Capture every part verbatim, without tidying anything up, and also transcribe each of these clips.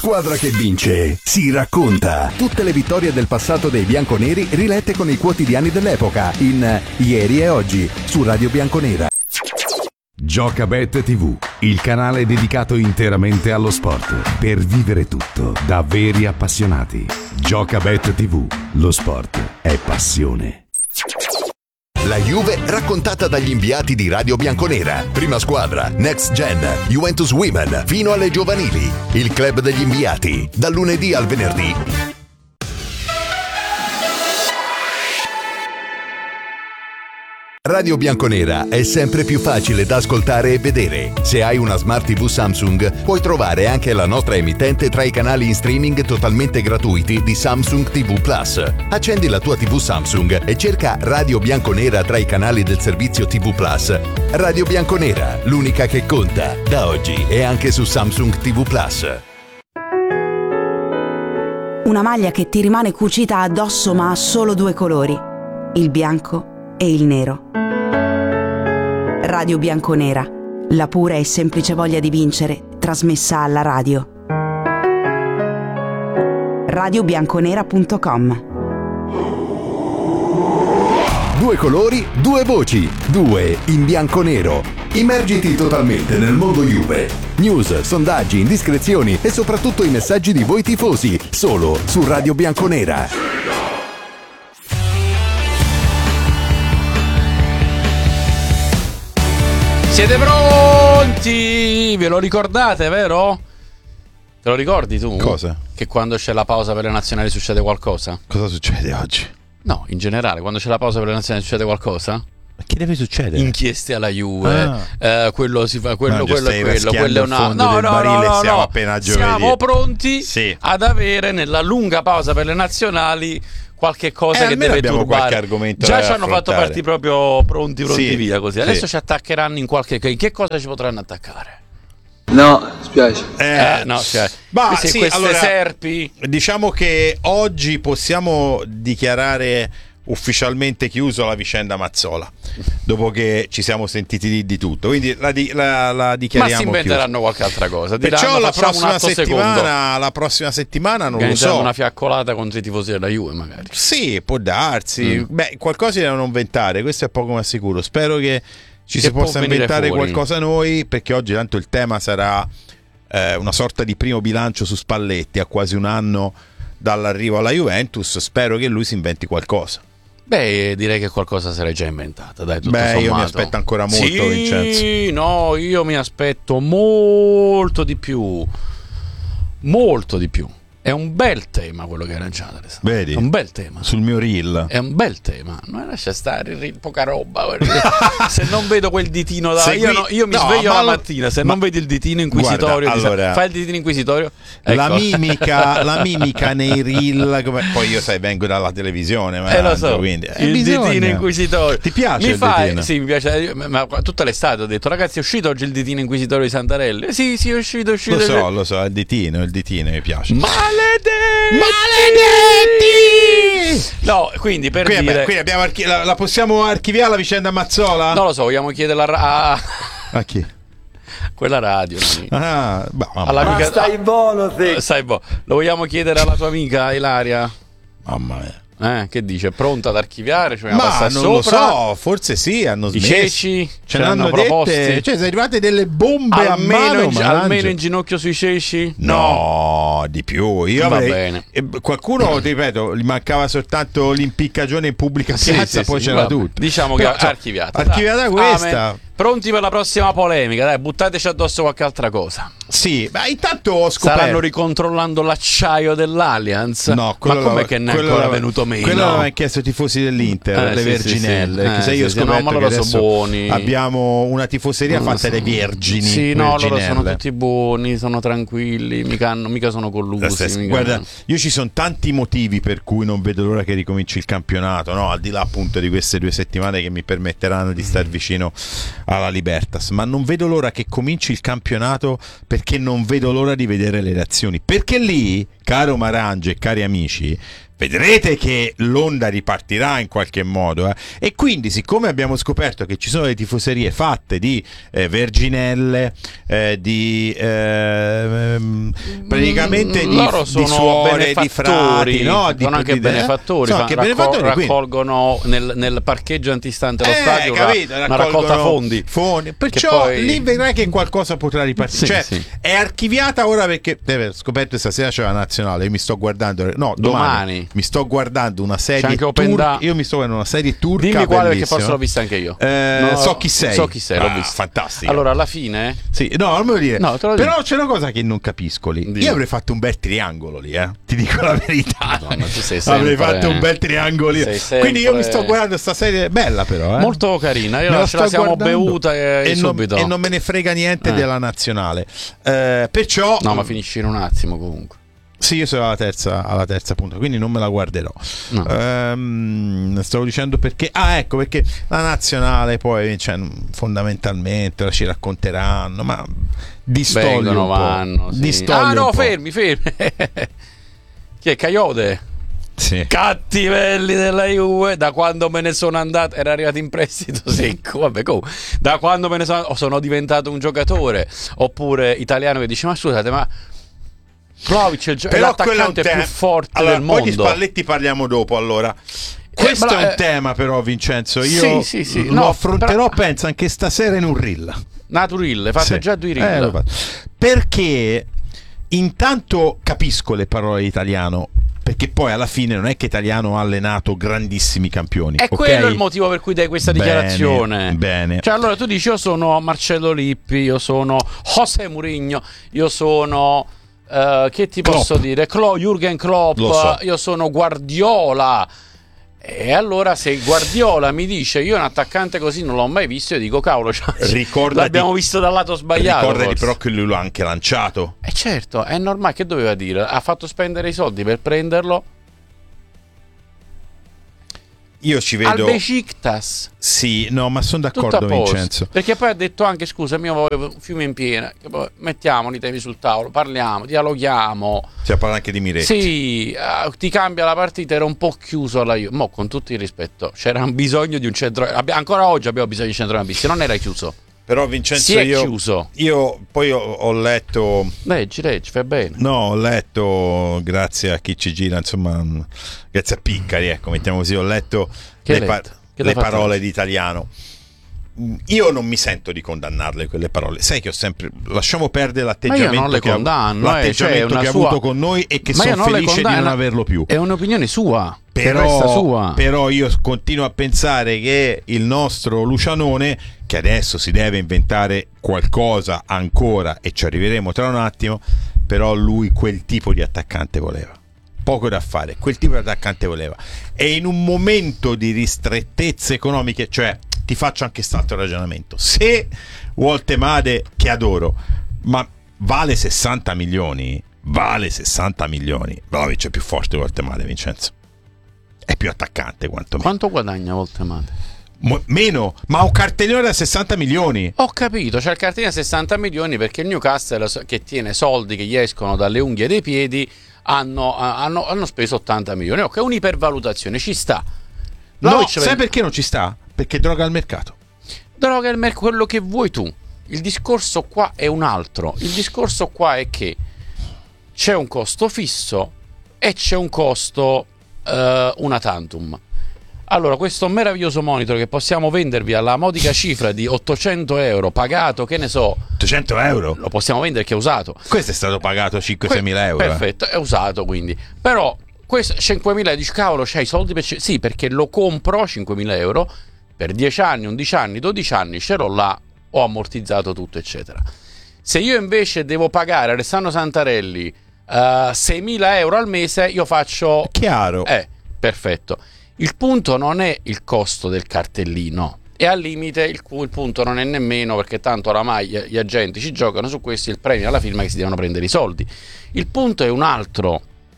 squadra che vince si racconta. Tutte le vittorie del passato dei bianconeri rilette con i quotidiani dell'epoca in Ieri e Oggi su Radio Bianconera. Giocabet tivù, il canale dedicato interamente allo sport, per vivere tutto da veri appassionati. Giocabet tivù, lo sport è passione. La Juve raccontata dagli inviati di Radio Bianconera. Prima squadra, Next Gen, Juventus Women, fino alle giovanili. Il club degli inviati, dal lunedì al venerdì. Radio Bianconera è sempre più facile da ascoltare e vedere. Se hai una Smart tivù Samsung, puoi trovare anche la nostra emittente tra i canali in streaming totalmente gratuiti di Samsung tivù Plus. Accendi la tua tivù Samsung e cerca Radio Bianconera tra i canali del servizio tivù Plus. Radio Bianconera, l'unica che conta, da oggi e anche su Samsung tivù Plus. Una maglia che ti rimane cucita addosso ma ha solo due colori, il bianco e il nero. Radio Bianconera, la pura e semplice voglia di vincere, trasmessa alla radio. radio bianconera punto com. Due colori, due voci, due in bianco-nero. Immergiti totalmente nel mondo Juve. News, sondaggi, indiscrezioni e soprattutto i messaggi di voi tifosi, solo su Radio Bianconera. Siete pronti? Ve lo ricordate, vero? Te lo ricordi tu? Cosa? Che quando c'è la pausa per le nazionali succede qualcosa? Cosa succede oggi? No, in generale, quando c'è la pausa per le nazionali succede qualcosa? Ma che deve succedere? Inchieste alla Juve, ah. eh, quello si fa, quello, no, quello è quello, quello è una. No, no, no, no, no, siamo appena a giovedì. Siamo pronti sì. ad avere nella lunga pausa per le nazionali qualche cosa eh, che deve turbare. Qualche argomento Già ci hanno fatto partire proprio pronti, pronti sì, via così. Adesso sì. ci attaccheranno in qualche. In che cosa ci potranno attaccare? No, spiace. Eh, eh no, cioè, ma queste, sì, queste allora, serpi. Diciamo che oggi possiamo dichiarare ufficialmente chiuso la vicenda Mazzola, dopo che ci siamo sentiti di, di tutto, quindi la, di, la, la dichiariamo. Ma si inventeranno chiusa. Qualche altra cosa. Diranno, perciò la prossima settimana secondo. la prossima settimana non lo so, una fiaccolata contro i tifosi della Juve magari. Sì, può darsi. Mm. Beh, qualcosa devono inventare, questo è poco ma sicuro. Spero che ci che si possa inventare fuori. qualcosa noi, perché oggi tanto il tema sarà eh, una sorta di primo bilancio su Spalletti a quasi un anno dall'arrivo alla Juventus. Spero che lui si inventi qualcosa. Beh, direi che qualcosa sarei già inventata, dai, tutto Beh, sommato. io mi aspetto ancora molto, sì, Vincenzo. Sì, no, io mi aspetto molto di più. Molto di più. È un bel tema quello che hai lanciato, Alessandro. Vedi? È un bel tema. Sul mio reel. È un bel tema. Non lascia stare, reel, poca roba. Se non vedo quel ditino da... Segui... Io, no, io mi no, sveglio la lo... mattina, se ma... non vedi il ditino inquisitorio, Guarda, allora... fai il ditino inquisitorio. Ecco. La mimica, la mimica nei reel, come... poi io sai vengo dalla televisione, ma eh, lo so. quindi eh, il bisogna. ditino inquisitorio. Ti piace mi il fai... ditino? Sì, mi piace, ma tutta l'estate ho detto ragazzi è uscito oggi il ditino inquisitorio di Santarelli. Eh, sì, sì, è uscito, è uscito. Lo so, lo so, il ditino, il ditino mi piace. Maledetti! Maledetti! No, quindi per quindi, dire beh, quindi abbiamo archi... la, la possiamo archiviare la vicenda Mazzola? Non lo so, vogliamo chiedere a, a chi? Quella radio. Ah, bah, all'amica... Ma stai buono, te. Stai buono. Lo vogliamo chiedere alla tua amica Ilaria? Mamma mia. Eh, che dice? Pronta ad archiviare? Cioè, ma non sopra? lo so, forse sì, hanno smesso. I ceci ce ne hanno proposte. Cioè, sono arrivate delle bombe almeno a mano. In, almeno in ginocchio sui ceci? No, no di più. Io Va avrei... bene. Qualcuno, ti ripeto, gli mancava soltanto l'impiccagione in pubblica piazza, sì, poi sì, c'era sì, tutto. Diciamo però, che cioè, archiviata. Archiviata dai. questa. Amen. Pronti per la prossima polemica? Dai, buttateci addosso qualche altra cosa. Sì, ma intanto ho scoperto. Staranno ricontrollando l'acciaio dell'Allianz? No, ma com'è la, che non è ancora venuto meno? Quello l'avevano chiesto i tifosi dell'Inter, eh, le sì, Verginelle. Sì, sì. Che Eh, se io ho sì, scoperto sì, no, ma che loro sono buoni. Abbiamo una tifoseria non fatta so. dai vergini. Sì, no, loro Verginelle. sono tutti buoni, sono tranquilli, mica, hanno, mica sono collusi. Stessa, mica guarda, no. io ci sono tanti motivi per cui non vedo l'ora che ricominci il campionato, no? Al di là appunto di queste due settimane che mi permetteranno di star vicino alla Libertas, ma non vedo l'ora che cominci il campionato perché non vedo l'ora di vedere le reazioni, perché lì caro Marange e cari amici, vedrete che l'onda ripartirà in qualche modo, eh? E quindi, siccome abbiamo scoperto che ci sono le tifoserie fatte di eh, verginelle, eh, di eh, praticamente mm, di, loro di sono suore, di frati, no? sono di, anche di, benefattori, sono fa, anche raccol- benefattori raccolgono nel, nel parcheggio antistante lo eh, stadio capito, una, una raccolta fondi, fondi. Perciò poi... lì vedrai che qualcosa potrà ripartire. Sì, cioè sì. è archiviata ora perché eh, scoperto stasera c'è la nazionale, io mi sto guardando no domani, domani. mi sto guardando una serie turca, io mi sto guardando una serie turca. Dimmi quale, perché bellissima. forse l'ho vista anche io. Eh, no, so chi sei. So chi sei, l'ho ah, vista. Fantastico. Allora, alla fine, sì, no, non me lo dire. No, te lo però dico. c'è una cosa che non capisco lì. Dimmi. Io avrei fatto un bel triangolo lì, eh. Ti dico la verità. Madonna, tu sei sempre... avrei fatto un bel triangolo lì. Sempre... Quindi io mi sto guardando sta serie bella, però, eh. molto carina. Io me la, ce la siamo guardando. bevuta e, e, subito. non, e non me ne frega niente eh. della nazionale. Eh, perciò. No, ma finisci in un attimo comunque. Sì, io sono alla terza, alla terza punta, quindi non me la guarderò. No. Ehm, stavo dicendo perché. Ah, ecco, perché la nazionale poi, cioè, fondamentalmente la ci racconteranno, ma distogli vengono, un po'. vanno. Sì. Distogli ah, no, un po'. fermi, fermi. Chi è Caiode? Sì. Cattivelli della Juve, da quando me ne sono andato, era arrivato in prestito secco, vabbè, comunque, da quando me ne sono, sono diventato un giocatore. Oppure italiano che dice: ma scusate, ma Vlahovic è il gio- è l'attaccante è un te- più forte allora, del mondo. Poi di Spalletti parliamo dopo. Allora, questo eh, è un eh, tema, però, Vincenzo. Io sì, sì, sì. lo No, affronterò, però... penso, anche stasera in un reel. Naturille, fate Sì. già due Eh, reel. lo perché intanto capisco le parole di Italiano. Perché poi alla fine non è che Italiano ha allenato grandissimi campioni. È okay? quello il motivo per cui dai questa Bene, dichiarazione. Bene. Cioè, allora tu dici: io sono Marcello Lippi, io sono José Mourinho, io sono uh, che ti Klopp. posso dire? Klo- Jürgen Klopp, Lo so. io sono Guardiola. E allora se Guardiola mi dice io un attaccante così non l'ho mai visto, io dico cavolo, cioè, Ricordati, l'abbiamo visto dal lato sbagliato. Ricordati forse. però che lui l'ha anche lanciato. E certo, è normale, che doveva dire? Ha fatto spendere i soldi per prenderlo Io ci vedo. al Besiktas. Sì, no, ma sono d'accordo, Tutto a posto. Vincenzo. Perché poi ha detto anche: scusami, io voglio un fiume in piena, che poi mettiamoli i temi sul tavolo, parliamo, dialoghiamo. Si parla anche di Miretti. Sì, uh, ti cambia la partita, era un po' chiuso alla Juve. Mo, con tutto il rispetto, c'era un bisogno di un centro. Abbi- ancora oggi abbiamo bisogno di centrocampisti, non era chiuso. Però Vincenzo, Si è io, chiuso. io poi ho, ho letto. Leggi, leggi, fai bene. No, ho letto, grazie a chi ci gira, insomma, grazie a Piccari, ecco, mettiamo così, ho letto Che le, hai pa- letto? Che le t'ha fatto parole leggere? di Italiano. Io non mi sento di condannarle quelle parole. Sai che ho sempre. Lasciamo perdere l'atteggiamento, Ma io non le che, ha, condanno, l'atteggiamento eh, cioè, che ha sua... avuto con noi e che Ma io sono non le felice condanno, di non averlo più. È un'opinione sua. Che resta Però, sua. però io continuo a pensare che il nostro Lucianone, che adesso si deve inventare qualcosa ancora e ci arriveremo tra un attimo, però lui quel tipo di attaccante voleva. Poco da fare, quel tipo di attaccante voleva. E in un momento di ristrettezze economiche, cioè ti faccio anche quest'altro ragionamento. Se Woltemade, che adoro, ma vale sessanta milioni, vale sessanta milioni, Vlahovic è più forte di Woltemade, Vincenzo. È più attaccante quanto meno. Quanto guadagna Woltemade? Mo- meno, ma ha un cartellino da sessanta milioni. Ho capito, c'è il cartellino da sessanta milioni perché il Newcastle, che tiene soldi che gli escono dalle unghie dei piedi, hanno, hanno, hanno speso ottanta milioni. Ok, un'ipervalutazione, ci sta. No, Vlahovic sai vende- perché non ci sta? Perché droga al mercato. Droga il mercato, quello che vuoi tu. Il discorso qua è un altro. Il discorso qua è che c'è un costo fisso e c'è un costo uh, una tantum. Allora, questo meraviglioso monitor che possiamo vendervi alla modica cifra di ottocento euro, pagato, che ne so, ottocento euro? lo possiamo vendere che è usato. Questo è stato pagato cinque sei mila euro. Perfetto, è usato quindi. Però questo cinquemila, dici cavolo, c'hai i soldi per... Sì, perché lo compro cinquemila euro per dieci anni, undici anni, dodici anni, ce l'ho là, ho ammortizzato tutto, eccetera. Se io invece devo pagare Alessandro Santarelli uh, seimila euro al mese, io faccio... Chiaro. Eh, perfetto. Il punto non è il costo del cartellino, e al limite il, il punto non è nemmeno, perché tanto oramai gli, gli agenti ci giocano su questo, il premio alla firma che si devono prendere i soldi. Il punto è un altro.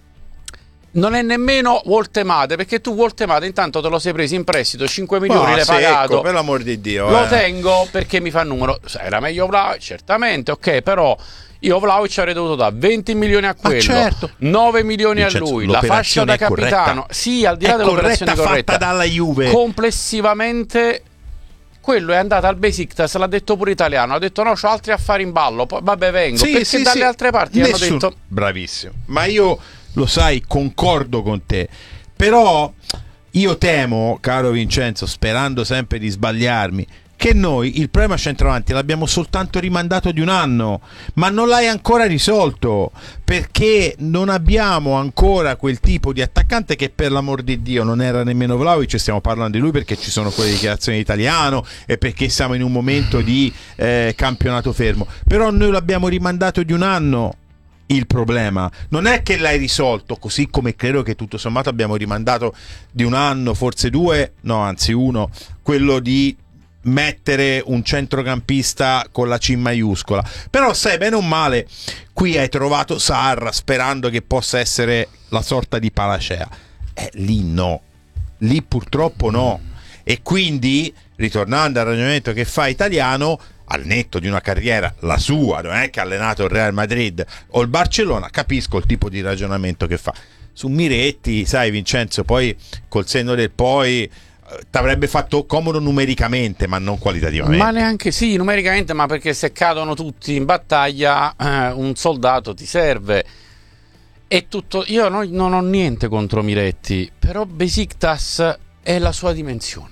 Non è nemmeno Woltemade, perché tu Woltemade intanto te lo sei preso in prestito, cinque milioni Oh, l'hai secco, pagato. per l'amor di Dio. Lo eh. tengo perché mi fa il numero. Era meglio Vlahovic, certamente, ok, però Io Vlahovic avrei dovuto dare venti milioni a quello, certo. nove milioni Vincenzo, a lui, la fascia da capitano. Sì, al di là dell'operazione corretta, fatta dalla Juve. Complessivamente quello è andato al Besiktas, l'ha detto pure italiano, ha detto no, c'ho altri affari in ballo, poi vabbè vengo, sì, perché sì, dalle sì. altre parti Nessun... hanno detto bravissimo. Ma io lo sai, concordo con te. Però io temo, caro Vincenzo, sperando sempre di sbagliarmi, che noi il problema centravanti l'abbiamo soltanto rimandato di un anno, ma non l'hai ancora risolto, perché non abbiamo ancora quel tipo di attaccante che, per l'amor di Dio, non era nemmeno Vlahovic. Stiamo parlando di lui perché ci sono quelle dichiarazioni in italiano e perché siamo in un momento di eh, campionato fermo, però noi l'abbiamo rimandato di un anno. Il problema non è che l'hai risolto, così come credo che tutto sommato abbiamo rimandato di un anno, forse due, no anzi uno, quello di mettere un centrocampista con la C maiuscola. Però sai, bene o male, qui hai trovato Sarra sperando che possa essere la sorta di panacea. Eh, lì no, lì purtroppo no. E quindi, ritornando al ragionamento che fa italiano, al netto di una carriera, la sua, non è che ha allenato il Real Madrid o il Barcellona, capisco il tipo di ragionamento che fa. Su Miretti, sai Vincenzo, poi col senno del poi ti avrebbe fatto comodo numericamente, ma non qualitativamente. Ma neanche sì, numericamente, ma perché se cadono tutti in battaglia eh, un soldato ti serve. E tutto. Io no, non ho niente contro Miretti, però Besiktas è la sua dimensione.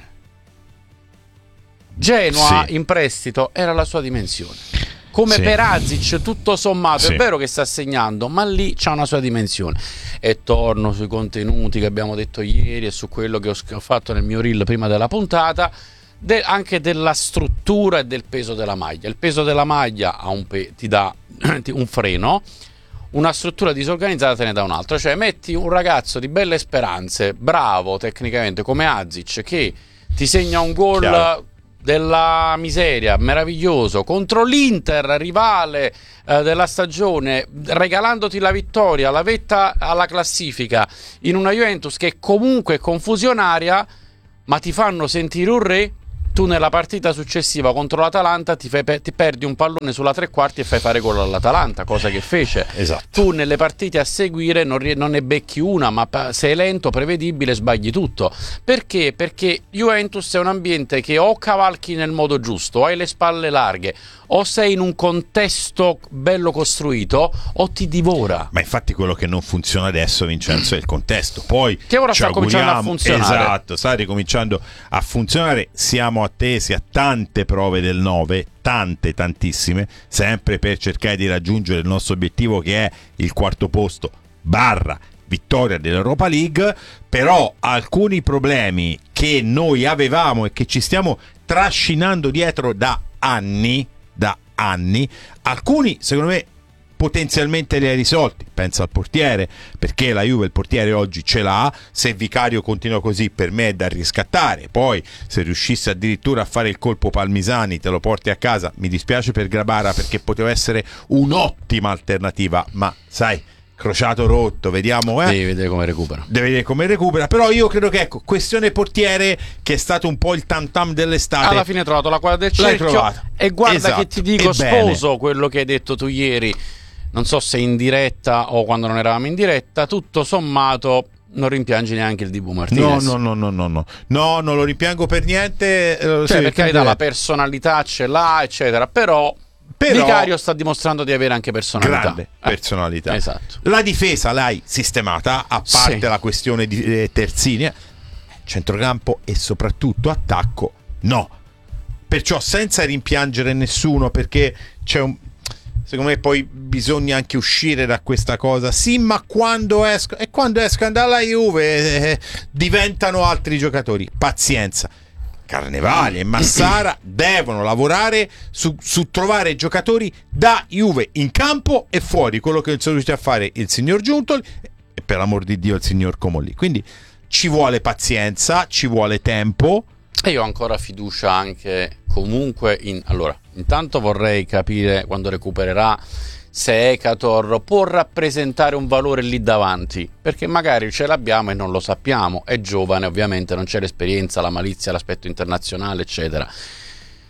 Genoa sì. in prestito era la sua dimensione. Come sì. per Azic, tutto sommato, sì. è vero che sta segnando, ma lì c'ha una sua dimensione. E torno sui contenuti che abbiamo detto ieri e su quello che ho, che ho fatto nel mio reel prima della puntata, de, anche della struttura e del peso della maglia. Il peso della maglia ha un pe- ti dà un freno, una struttura disorganizzata te ne dà un altro. Cioè metti un ragazzo di belle speranze, bravo tecnicamente come Azic, che ti segna un gol Chiaro. della miseria, meraviglioso, contro l'Inter, rivale eh, della stagione, regalandoti la vittoria, la vetta alla classifica, in una Juventus che comunque è confusionaria, ma ti fanno sentire un re. Tu nella partita successiva contro l'Atalanta ti, fai, ti perdi un pallone sulla tre quarti e fai fare gol all'Atalanta, cosa che fece. Esatto. Tu nelle partite a seguire non, non ne becchi una, ma sei lento, prevedibile, sbagli tutto. Perché? Perché Juventus è un ambiente che o cavalchi nel modo giusto, o hai le spalle larghe, o sei in un contesto bello costruito, o ti divora. Ma infatti quello che non funziona adesso, Vincenzo, è il contesto. Poi che ora sta cominciando a funzionare. Esatto, sta ricominciando a funzionare. Siamo attesi a tante prove del nove, tante, tantissime, sempre per cercare di raggiungere il nostro obiettivo, che è il quarto posto barra vittoria dell'Europa League. Però alcuni problemi che noi avevamo e che ci stiamo trascinando dietro da anni, da anni, alcuni secondo me potenzialmente li hai risolti. Pensa al portiere, perché la Juve il portiere oggi ce l'ha. Se Vicario continua così, per me è da riscattare. Poi se riuscisse addirittura a fare il colpo Palmisani, te lo porti a casa. Mi dispiace per Grabara, perché poteva essere un'ottima alternativa, ma sai, crociato rotto, vediamo eh. devi vedere come recupera devi vedere come recupera. Però io credo che, ecco, questione portiere, che è stato un po' il tam tam dell'estate, alla fine hai trovato la quadra del cerchio. E guarda, esatto, che ti dico, sposo quello che hai detto tu ieri, non so se in diretta o quando non eravamo in diretta, tutto sommato non rimpiangi neanche il Dibu Martinez. No, no, no, no, no, no, no, non lo rimpiango per niente. Cioè, sì, per carità, la personalità ce l'ha, eccetera, però, però Vicario sta dimostrando di avere anche personalità. Grande personalità. Eh, esatto. La difesa l'hai sistemata, a parte sì. la questione di eh, terzini, centrocampo e soprattutto attacco, no. Perciò senza rimpiangere nessuno, perché c'è un... secondo me poi bisogna anche uscire da questa cosa. Sì, ma quando escono e quando escono dalla Juve eh, diventano altri giocatori. Pazienza. Carnevali e Massara devono lavorare su, su trovare giocatori da Juve in campo e fuori, quello che non sono riusciti a fare il signor Giuntoli e, per l'amor di Dio, il signor Comolli. Quindi ci vuole pazienza, ci vuole tempo. E io ho ancora fiducia anche comunque in... Allora, intanto vorrei capire quando recupererà se Ekator può rappresentare un valore lì davanti, perché magari ce l'abbiamo e non lo sappiamo. È giovane, ovviamente non c'è l'esperienza, la malizia, l'aspetto internazionale, eccetera.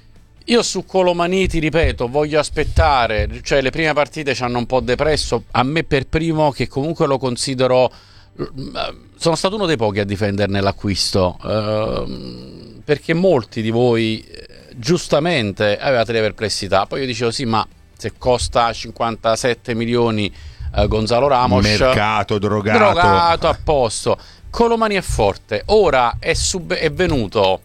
Io su Colomani ti ripeto, voglio aspettare, cioè le prime partite ci hanno un po' depresso, a me per primo, che comunque lo considero, sono stato uno dei pochi a difenderne l'acquisto, eh, perché molti di voi giustamente avevate le perplessità, poi io dicevo sì, ma se costa cinquantasette milioni eh, Gonzalo Ramos, mercato drogato, drogato a posto. Colomani è forte, ora è, sub- è venuto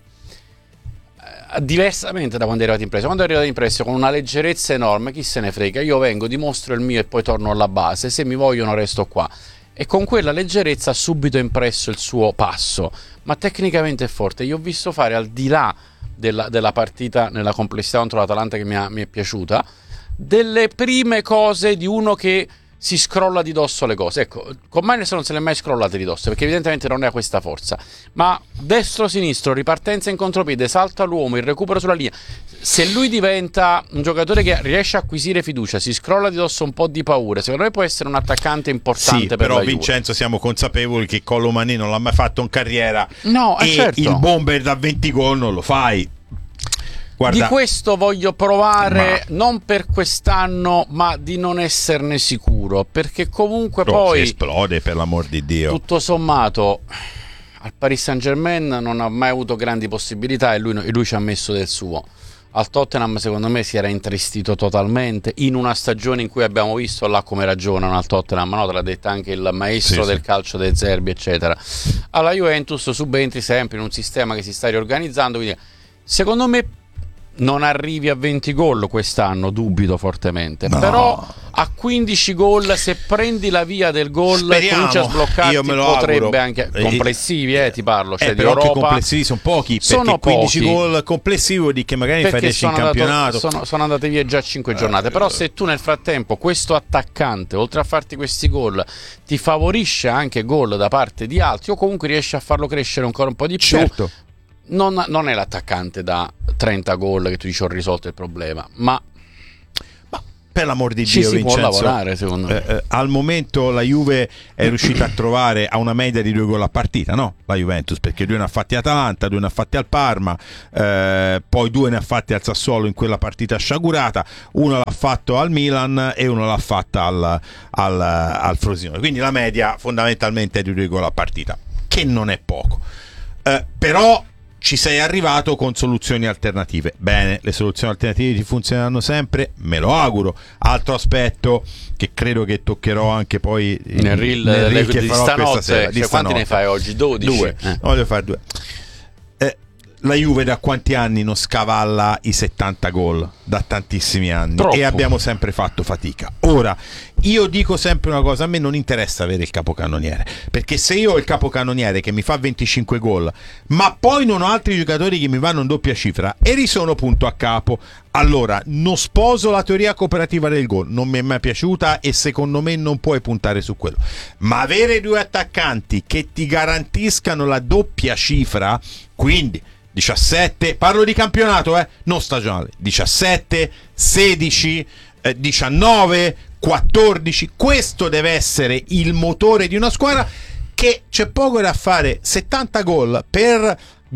diversamente da quando è arrivato in prestito. Quando è arrivato in prestito con una leggerezza enorme, chi se ne frega, io vengo, dimostro il mio e poi torno alla base, se mi vogliono resto qua, e con quella leggerezza ha subito impresso il suo passo, ma tecnicamente è forte. Io ho visto fare, al di là della, della partita nella complessità contro l'Atalanta che mi, ha, mi è piaciuta, delle prime cose di uno che si scrolla di dosso le cose. Ecco, con Magnus non se le è mai scrollate di dosso, perché evidentemente non ha questa forza, ma destro-sinistro, ripartenza in contropiede, salto all'uomo, il recupero sulla linea, se lui diventa un giocatore che riesce a acquisire fiducia, si scrolla di dosso un po' di paura, secondo me può essere un attaccante importante. Sì, per però la Vincenzo, Juve. Siamo consapevoli che Colomani non l'ha mai fatto in carriera, no, e certo. il bomber da venti gol non lo fai. Guarda, di questo voglio provare, ma... non per quest'anno, ma di non esserne sicuro, perché comunque Però poi si esplode, per l'amor di Dio. Tutto sommato al Paris Saint-Germain non ha mai avuto grandi possibilità e lui, e lui ci ha messo del suo. Al Tottenham secondo me si era intristito totalmente in una stagione in cui abbiamo visto là come ragionano al Tottenham, no? Te l'ha detto anche il maestro sì, del sì. calcio dei Zerbi eccetera. Alla Juventus subentri sempre in un sistema che si sta riorganizzando, quindi secondo me non arrivi a venti gol quest'anno, dubito fortemente, no. Però a quindici gol, se prendi la via del gol, comincia a sbloccarti, io me lo potrebbe auguro. Anche complessivi, eh, ti parlo, cioè eh, di però Europa. Anche complessivi sono pochi, sono perché quindici pochi. Gol complessivo di che magari perché fai dieci in campionato. Sono, sono andate via già cinque giornate, però se tu nel frattempo questo attaccante, oltre a farti questi gol, ti favorisce anche gol da parte di altri, o comunque riesci a farlo crescere ancora un po' di più, certo. Non, non è l'attaccante da trenta gol che tu dici ho risolto il problema, ma, ma per l'amor di ci Dio, si Vincenzo, può lavorare secondo me. Eh, eh, al momento la Juve è riuscita a trovare a una media di due gol a partita, no? La Juventus, perché due ne ha fatti Atalanta, due ne ha fatti al Parma, eh, poi due ne ha fatti al Sassuolo in quella partita sciagurata, uno l'ha fatto al Milan e uno l'ha fatta al, al, al Frosinone, quindi la media fondamentalmente è di due gol a partita, che non è poco, eh, però ci sei arrivato con soluzioni alternative. Bene, le soluzioni alternative ti funzioneranno sempre, me lo auguro. Altro aspetto che credo che toccherò anche poi nel reel, nel reel le, che di farò stanotte, questa sera. cioè, Di quanti stanotte. ne fai oggi? dodici? Due. Eh. Voglio fare due. Eh, la Juve da quanti anni non scavalla i settanta gol? Da tantissimi anni. Troppo. E abbiamo sempre fatto fatica. Ora, io dico sempre una cosa, a me non interessa avere il capocannoniere, perché se io ho il capocannoniere che mi fa venticinque gol, ma poi non ho altri giocatori che mi vanno in doppia cifra e risono punto a capo, allora non sposo la teoria cooperativa del gol, non mi è mai piaciuta e secondo me non puoi puntare su quello, ma avere due attaccanti che ti garantiscano la doppia cifra, quindi diciassette, parlo di campionato, eh, non stagionale, diciassette, sedici, eh, diciannove, quattordici, questo deve essere il motore di una squadra, che c'è poco da fare. Settanta gol per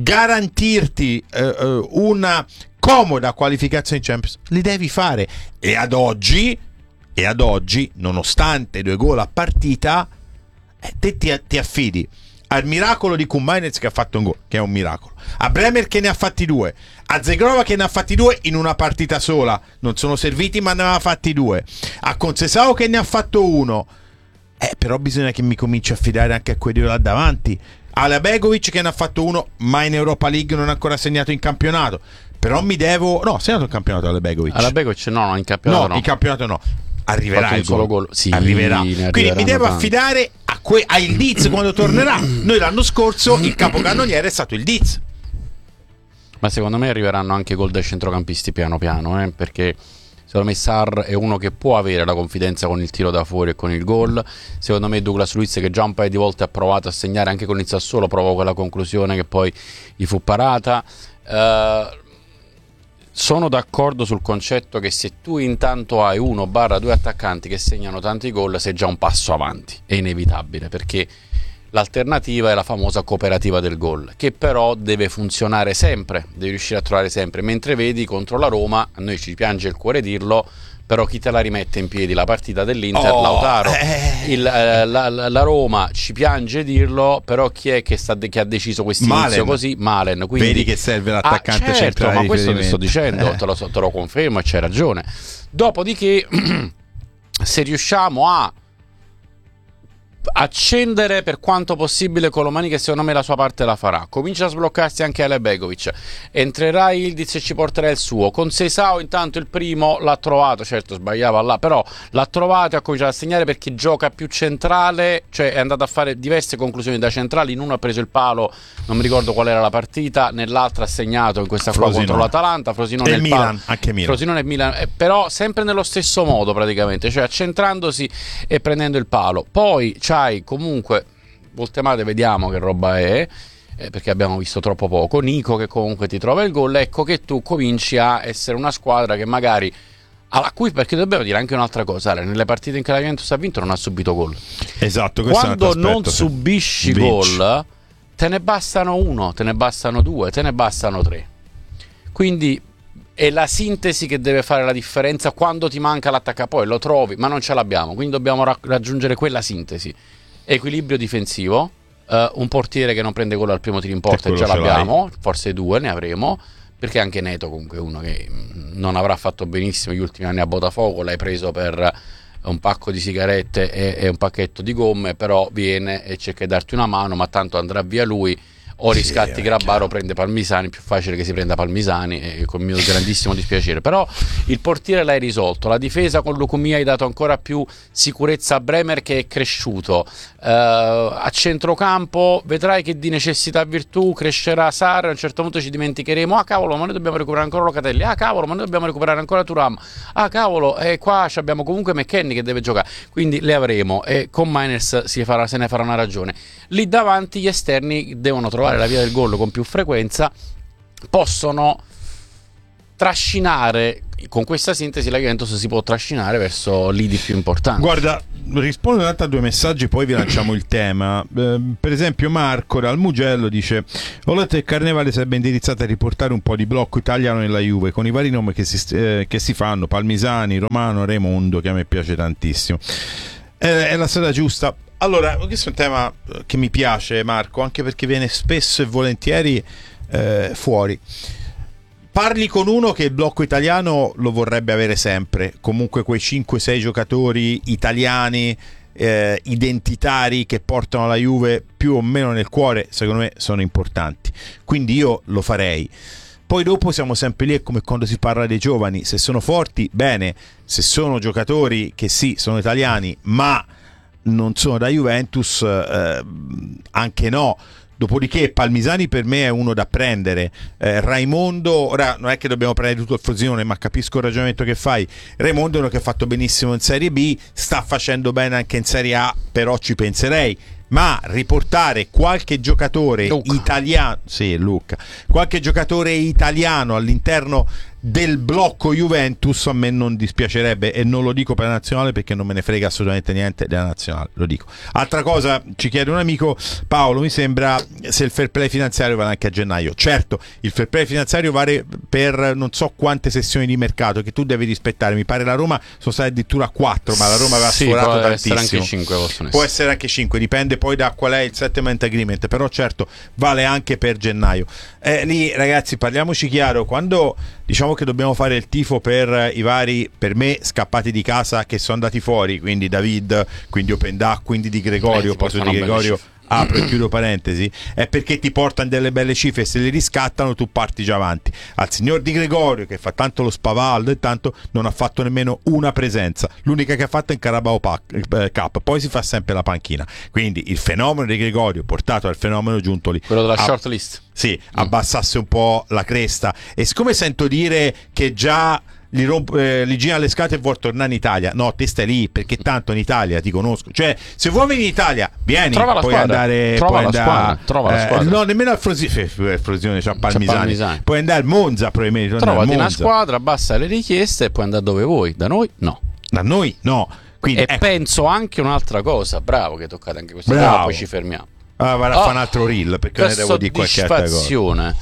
garantirti eh, una comoda qualificazione in Champions li devi fare, e ad oggi e ad oggi nonostante due gol a partita eh, te ti, ti affidi al miracolo di Kumainez che ha fatto un gol, che è un miracolo, a Bremer che ne ha fatti due, a Zegrova che ne ha fatti due in una partita sola, non sono serviti ma ne aveva fatti due, a Concesao che ne ha fatto uno, eh, però bisogna che mi cominci a fidare anche a quelli là davanti, alla Begovic che ne ha fatto uno ma in Europa League non ha ancora segnato in campionato, però mi devo, no, ha segnato il campionato alla Begovic, alla Begovic no, no, in campionato no, no, in campionato no, arriverà il solo gol, gol. Sì, arriverà, quindi mi devo tanti. affidare a, que- a il Diz quando tornerà. Noi l'anno scorso il capocannoniere è stato il Diz, ma secondo me arriveranno anche gol dai centrocampisti piano piano, eh, perché secondo me Sarr è uno che può avere la confidenza con il tiro da fuori e con il gol. Secondo me Douglas Luiz, che già un paio di volte ha provato a segnare anche con il Sassuolo, provò quella conclusione che poi gli fu parata. uh, Sono d'accordo sul concetto che se tu intanto hai uno barra due attaccanti che segnano tanti gol, sei già un passo avanti, è inevitabile, perché L'alternativa è la famosa cooperativa del gol, che però deve funzionare sempre, devi riuscire a trovare sempre, mentre vedi contro la Roma, a noi ci piange il cuore dirlo, però chi te la rimette in piedi la partita dell'Inter? Oh, Lautaro. Eh. Il, eh, la, la Roma ci piange dirlo, però chi è che, sta de- che ha deciso questo inizio così? Malen. Quindi, vedi che serve l'attaccante ah, certo, centrale. Ma questo ti sto dicendo, eh. te, lo, te lo confermo e c'hai ragione. Dopodiché, se riusciamo a accendere per quanto possibile Colomani, che secondo me la sua parte la farà, comincia a sbloccarsi anche Ale Begovic, entrerà Ildiz e ci porterà il suo, con Seisao intanto il primo l'ha trovato, certo sbagliava là, però l'ha trovato e ha cominciato a segnare perché gioca più centrale, cioè è andato a fare diverse conclusioni da centrali, in uno ha preso il palo, non mi ricordo qual era la partita, nell'altra ha segnato in questa qua contro l'Atalanta, Frosinone e il Milan, palo, anche Milan. Frosinone e Milan, eh, però sempre nello stesso modo praticamente, cioè accentrandosi e prendendo il palo. Poi c'hai comunque Voltemate, vediamo che roba è, eh, perché abbiamo visto troppo poco. Nico che comunque ti trova il gol, ecco che tu cominci a essere una squadra che magari alla cui, perché dobbiamo dire anche un'altra cosa, Ale, nelle partite in cui la Juventus ha vinto non ha subito gol. Esatto, quando non aspetto, subisci gol te ne bastano uno, te ne bastano due, te ne bastano tre, quindi è la sintesi che deve fare la differenza. Quando ti manca l'attacco poi lo trovi, ma non ce l'abbiamo, quindi dobbiamo ra- raggiungere quella sintesi: equilibrio difensivo, uh, un portiere che non prende gol al primo tiro in porta, e già l'abbiamo, l'hai. Forse due ne avremo, perché anche Neto comunque è uno che non avrà fatto benissimo gli ultimi anni a Botafogo, l'hai preso per un pacco di sigarette e, e un pacchetto di gomme, però viene e cerca di darti una mano, ma tanto andrà via lui. O riscatti sì, Grabbaro, prende Palmisani, più facile che si prenda Palmisani, e con il mio grandissimo dispiacere. Però il portiere l'hai risolto, la difesa con Lucumia hai dato ancora più sicurezza a Bremer, che è cresciuto, uh, a centrocampo vedrai che di necessità virtù crescerà Sarri. A un certo punto ci dimenticheremo, ah cavolo ma noi dobbiamo recuperare ancora Locatelli, ah cavolo ma noi dobbiamo recuperare ancora Thuram, ah cavolo e eh, qua abbiamo comunque McKennie che deve giocare, quindi le avremo, e con Miners si farà, se ne farà una ragione. Lì davanti gli esterni devono trovare la via del gol con più frequenza, possono trascinare, con questa sintesi la Juventus si può trascinare verso lidi più importanti. Guarda, rispondo a due messaggi, poi vi lanciamo il tema. Eh, per esempio Marco dal Mugello dice: ho letto che Carnevale sarebbe indirizzata a riportare un po' di blocco italiano nella Juve, con i vari nomi che si, eh, che si fanno, Palmisani, Romano, Raimondo, che a me piace tantissimo. Eh, è la strada giusta. Allora, questo è un tema che mi piace, Marco, anche perché viene spesso e volentieri eh, fuori. Parli con uno che il blocco italiano lo vorrebbe avere sempre, comunque quei cinque sei giocatori italiani eh, identitari che portano la Juve più o meno nel cuore, secondo me sono importanti, quindi io lo farei. Poi dopo siamo sempre lì, è come quando si parla dei giovani: se sono forti, bene; se sono giocatori che sì, sono italiani ma non sono da Juventus, eh, anche no. Dopodiché Palmisani per me è uno da prendere, eh, Raimondo, ora non è che dobbiamo prendere tutto il Frosinone, ma capisco il ragionamento che fai. Raimondo è uno che ha fatto benissimo in Serie B, sta facendo bene anche in Serie A, però ci penserei. Ma riportare qualche giocatore Luca. italiano, sì Luca, qualche giocatore italiano all'interno del blocco Juventus a me non dispiacerebbe, e non lo dico per la nazionale perché non me ne frega assolutamente niente della nazionale, lo dico. Altra cosa, ci chiede un amico, Paolo, mi sembra se il fair play finanziario vale anche a gennaio. Certo, il fair play finanziario vale per non so quante sessioni di mercato che tu devi rispettare, mi pare la Roma sono state addirittura quattro, ma la Roma aveva sì, sforato può tantissimo. essere anche cinque, possono può essere. essere anche cinque, dipende poi da qual è il settlement agreement, però certo vale anche per gennaio. Eh, lì ragazzi, parliamoci chiaro, quando diciamo che dobbiamo fare il tifo per i vari, per me, scappati di casa che sono andati fuori, quindi David, quindi Openda, quindi Di Gregorio, eh, posso Di Gregorio, apro e chiudo parentesi, è perché ti portano delle belle cifre e se le riscattano tu parti già avanti. Al signor Di Gregorio, che fa tanto lo spavaldo e tanto, non ha fatto nemmeno una presenza, l'unica che ha fatto è in Carabao Cup, poi si fa sempre la panchina. Quindi il fenomeno Di Gregorio portato al fenomeno Giuntoli, quello della a, short list, sì, mm. abbassasse un po' la cresta. E siccome sento dire che già Gli, romp- eh, gli gira le scatole e vuol tornare in Italia, no, te stai lì perché tanto in Italia ti conosco, cioè se vuoi venire in Italia vieni, trova la puoi squadra. andare, trova puoi la andare squadra, trova la eh, squadra. no, nemmeno al Frosinone, eh, Frosinone c'ha Palmisani. C'è Palmisani, puoi andare al Monza probabilmente, trovati una squadra, abbassa le richieste e puoi andare dove vuoi. Da noi no, da noi no. Quindi, e ecco. penso anche un'altra cosa, bravo che toccate anche questo tema, poi ci fermiamo. Ah, va a oh, fare un altro reel perché ne devo dire qualche altra cosa.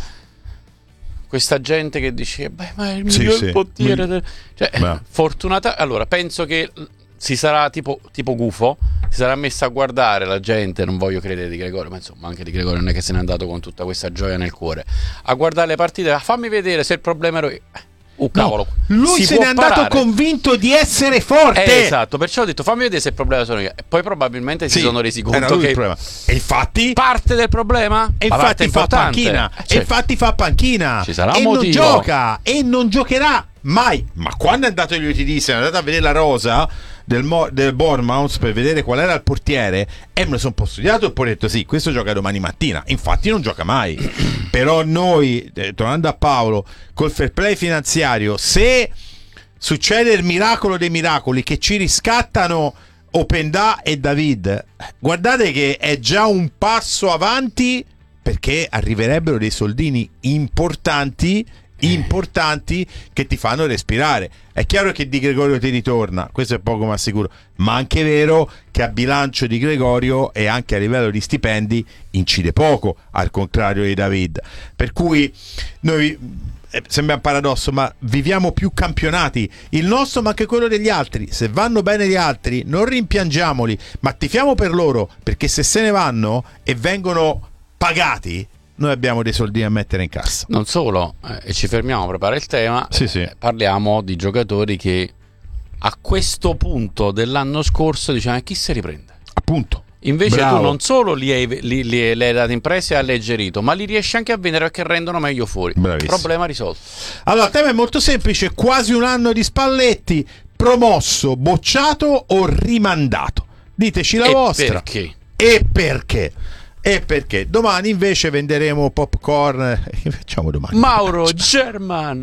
Questa gente che dice beh, ma è il sì, miglior sì. portiere del... cioè, fortunata. Allora penso che si sarà tipo, tipo gufo, si sarà messa a guardare la gente, non voglio credere di Gregorio, ma insomma anche di Gregorio non è che se n'è andato con tutta questa gioia nel cuore, a guardare le partite, fammi vedere se il problema ero io. Uh, cavolo, no, lui se n'è andato parare. convinto di essere forte. Eh, esatto, perciò ho detto fammi vedere se il problema sono io. E poi probabilmente sì, si sono resi conto che il e infatti parte del problema e infatti fa panchina. Eh, certo. E infatti fa panchina. Ci sarà e un non motivo. gioca e non giocherà mai. Ma quando è andato agli U T D, se è andato a vedere la rosa del, Mo- del Bournemouth per vedere qual era il portiere e me lo sono un po' studiato e poi ho detto sì, questo gioca domani mattina, infatti non gioca mai. Però noi, eh, tornando a Paolo, col fair play finanziario, se succede il miracolo dei miracoli che ci riscattano Openda e David, guardate che è già un passo avanti, perché arriverebbero dei soldini importanti importanti che ti fanno respirare. È chiaro che Di Gregorio ti ritorna, questo è poco ma sicuro, ma anche è vero che a bilancio Di Gregorio e anche a livello di stipendi incide poco, al contrario di David, per cui noi eh, sembra un paradosso, ma viviamo più campionati, il nostro ma anche quello degli altri. Se vanno bene gli altri non rimpiangiamoli, ma tifiamo per loro, perché se se ne vanno e vengono pagati noi abbiamo dei soldini a mettere in cassa. Non solo, eh, e ci fermiamo a preparare il tema, sì, sì. Eh, parliamo di giocatori che a questo punto dell'anno scorso diciamo eh, chi si riprende? Appunto. Invece Bravo. Tu non solo li hai, li, li, li hai dati in presa e alleggerito, ma li riesci anche a vendere perché rendono meglio fuori. Bravissimo. Problema risolto. Allora, il tema è molto semplice, quasi un anno di Spalletti, promosso, bocciato o rimandato? Diteci la e vostra. Perché? E perché? E perché? Domani invece venderemo popcorn. Che facciamo domani? Mauro German.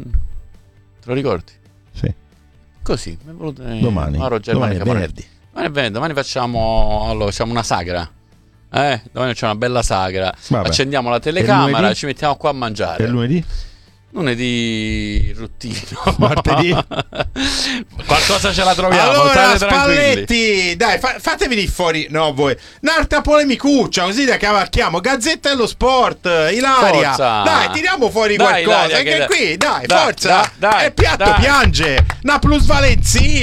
Te lo ricordi? Sì. Così. Mi è venuto, eh, domani. Mauro German. Domani è venerdì. Domani è venerdì. Domani facciamo, allora, facciamo una sagra. Eh? Domani facciamo una bella sagra. Vabbè. Accendiamo la telecamera e ci mettiamo qua a mangiare. E lunedì? Lunedì ruttino. Martedì qualcosa ce la troviamo. Allora Spalletti, dai, fa- fatevi di fuori. No, voi un'altra polemicuccia così da cavalchiamo. Gazzetta dello Sport, Ilaria, forza. Dai, tiriamo fuori dai, qualcosa Ilaria, anche che qui, dai, dai, forza. dai, E Piatto dai. piange una plusvalenzina.